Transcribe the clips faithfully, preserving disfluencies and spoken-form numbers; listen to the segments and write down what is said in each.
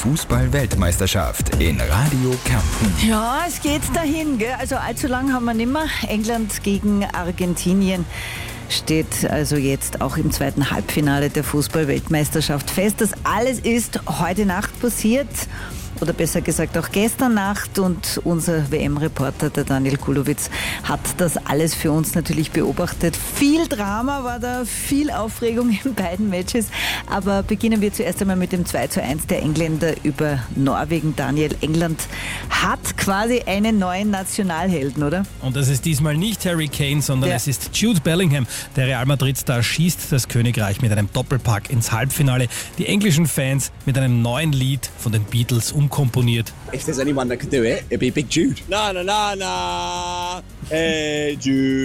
Fußball-Weltmeisterschaft in Radio Kärnten. Ja, es geht dahin, gell? Also allzu lang haben wir nicht mehr. England gegen Argentinien steht also jetzt auch im zweiten Halbfinale der Fußball-Weltmeisterschaft fest. Das alles ist heute Nacht passiert. Oder besser gesagt auch gestern Nacht, und unser W M-Reporter, der Daniel Kulowitz, hat das alles für uns natürlich beobachtet. Viel Drama war da, viel Aufregung in beiden Matches, aber beginnen wir zuerst einmal mit dem zwei zu eins der Engländer über Norwegen. Daniel, England hat quasi einen neuen Nationalhelden, oder? Und das ist diesmal nicht Harry Kane, sondern ja. es ist Jude Bellingham. Der Real Madrid-Star schießt das Königreich mit einem Doppelpack ins Halbfinale. Die englischen Fans mit einem neuen Lied von den Beatles umkomponiert. If there's anyone that could do it, it'd be Big Jude. Na na na na, hey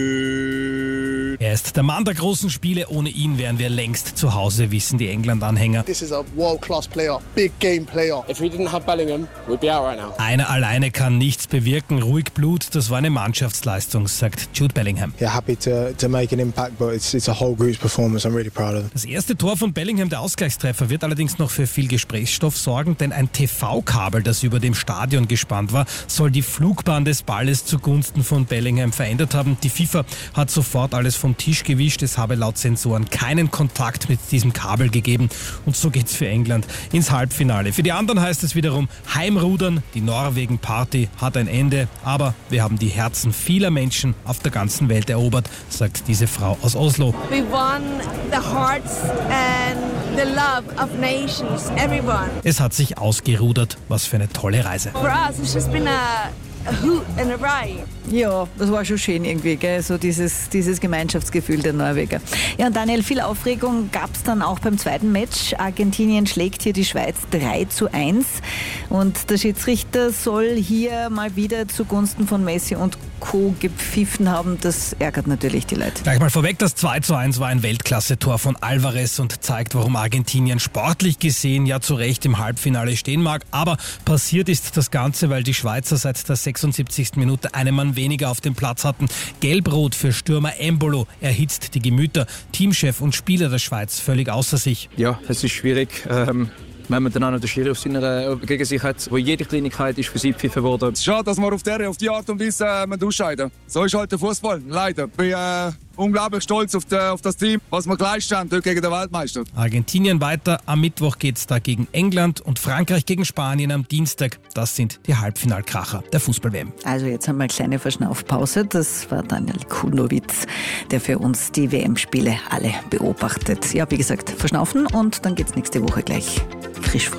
Jude. Er ist der Mann der großen Spiele. Ohne ihn wären wir längst zu Hause, wissen die England-Anhänger. This is a world-class player, big game player. If we didn't have Bellingham, we'd be out right now. Einer alleine kann nichts bewirken. Ruhig Blut, das war eine Mannschaftsleistung, sagt Jude Bellingham. Yeah, happy to to make an impact, but it's it's a whole group's performance. I'm really proud of it. Das erste Tor von Bellingham, der Ausgleichstreffer, wird allerdings noch für viel Gesprächsstoff sorgen, denn ein T V-Kabel, das über dem Stadion gespannt war, soll die Flugbahn des Balles zugunsten von Bellingham verändert haben. Die FIFA hat sofort alles vom Tisch gewischt. Es habe laut Sensoren keinen Kontakt mit diesem Kabel gegeben. Und so geht's für England ins Halbfinale. Für die anderen heißt es wiederum Heimrudern. Die Norwegen-Party hat ein Ende. Aber wir haben die Herzen vieler Menschen auf der ganzen Welt erobert, sagt diese Frau aus Oslo. We won the hearts and the love of nations, everyone. Es hat sich ausgerudert. Was für eine tolle Reise. For us, it's just been a, a hoot and a ride. Ja, das war schon schön irgendwie, gell? So dieses, dieses Gemeinschaftsgefühl der Norweger. Ja, und Daniel, viel Aufregung gab es dann auch beim zweiten Match. Argentinien schlägt hier die Schweiz drei zu eins. Und der Schiedsrichter soll hier mal wieder zugunsten von Messi und Co. gepfiffen haben. Das ärgert natürlich die Leute. Gleich mal vorweg, das zwei zu eins war ein Weltklasse-Tor von Alvarez und zeigt, warum Argentinien sportlich gesehen ja zu Recht im Halbfinale stehen mag. Aber passiert ist das Ganze, weil die Schweizer seit der sechsundsiebzigsten Minute einen Mann weniger auf dem Platz hatten. Gelb-Rot für Stürmer Embolo erhitzt die Gemüter. Teamchef und Spieler der Schweiz völlig außer sich. Ja, es ist schwierig. Ähm Wenn man dann auch noch den Schiri auf seiner, gegen sich hat, wo jede Kleinigkeit ist für sie gepfiffen worden. Es ist schade, dass wir auf, der, auf die Art und Weise äh, ausscheiden. So ist halt der Fußball, leider. Ich bin äh, unglaublich stolz auf, die, auf das Team, was wir geleistet haben dort gegen den Weltmeister. Argentinien weiter. Am Mittwoch geht es da gegen England und Frankreich gegen Spanien am Dienstag. Das sind die Halbfinalkracher der Fußball-W M. Also jetzt haben wir eine kleine Verschnaufpause. Das war Daniel Kulowitz, der für uns die W M-Spiele alle beobachtet. Ja, wie gesagt, verschnaufen und dann geht's nächste Woche gleich frisch